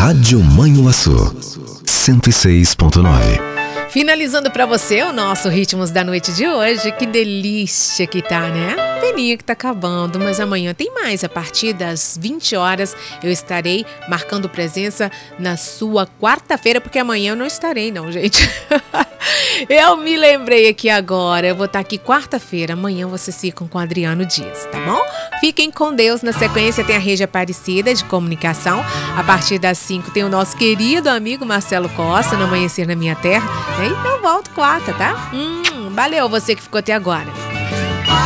Rádio Manhuaçu, 106.9. Finalizando pra você o nosso Ritmos da Noite de hoje. Que delícia que tá, né? Peninha que tá acabando, mas amanhã tem mais. A partir das 20 horas eu estarei marcando presença na sua quarta-feira, porque amanhã eu não estarei não, gente. Eu me lembrei aqui agora, eu vou estar aqui quarta-feira. Amanhã vocês ficam com o Adriano Dias, tá bom? Fiquem com Deus. Na sequência tem a Rede Aparecida de Comunicação. A partir das 5 tem o nosso querido amigo Marcelo Costa, no Amanhecer na Minha Terra. E aí eu volto quarta, tá? Valeu você que ficou até agora.